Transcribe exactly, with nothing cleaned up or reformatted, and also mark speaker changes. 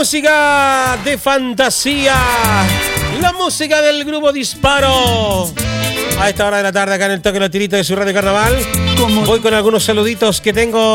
Speaker 1: música de fantasía, la música del grupo Disparo. A esta hora de la tarde, acá en el toque de la tirita de su radio carnaval. Voy con algunos saluditos que tengo